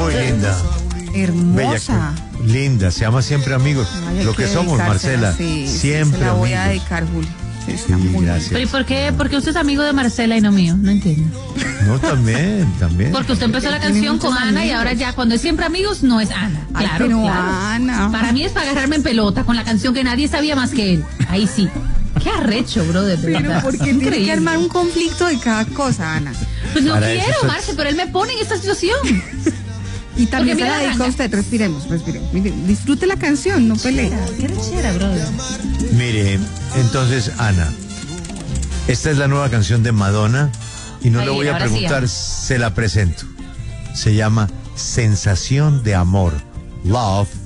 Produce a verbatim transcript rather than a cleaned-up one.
Muy linda. Hermosa. Bella, linda, se llama Siempre Amigos. Ay, Lo que somos, Marcela. Sí, siempre se la voy amigos. a dedicar, Julio. Sí, Sí, muy gracias. Pero ¿y por qué? Porque usted es amigo de Marcela y no mío, no entiendo. No, también, también. Porque usted empezó la canción con Ana y ahora ya cuando es Siempre Amigos no es Ana. Ay, Claro, pero claro. Ana. Para mí es para agarrarme en pelota con la canción que nadie sabía más que él. Ahí sí. Qué arrecho, brother. de Pero verdad. porque tiene Increíble. que armar un conflicto de cada cosa, Ana. Pues no Para quiero, eso- Marce, pero él me pone en esta situación. Y también Porque se la mira, dedico a Ana. usted. Respiremos, respiremos. Mire, disfrute la canción, no pelee. Qué rechera, brother. Mire, entonces, Ana, esta es la nueva canción de Madonna y no Ahí, le voy a ahora sí, preguntar, Ana. se la presento. Se llama Sensación de Amor, Love